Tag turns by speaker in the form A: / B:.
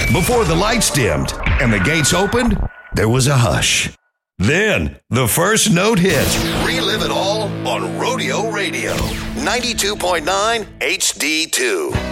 A: Before the lights dimmed and the gates opened, there was a hush. Then, the first note hit. Relive it all on Rodeo Radio. 92.9 HD2.